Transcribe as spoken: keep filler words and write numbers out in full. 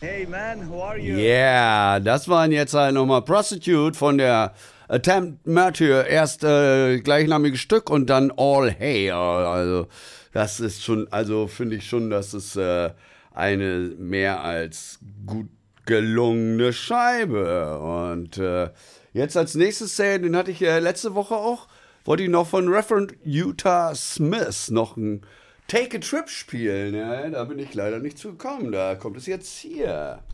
Hey man, how are you? Yeah, das waren jetzt halt nochmal Prostitute von der Attempt Martyr. Erst äh, gleichnamiges Stück und dann All Hail. Also, das ist schon, also finde ich schon, dass es äh, eine mehr als gut gelungene Scheibe. Und äh, jetzt als nächstes sehen, den hatte ich äh, letzte Woche auch, wollte ich noch von Reverend Utah Smith noch ein Take a Trip spielen. Ja, da bin ich leider nicht zugekommen. Da kommt es jetzt hier.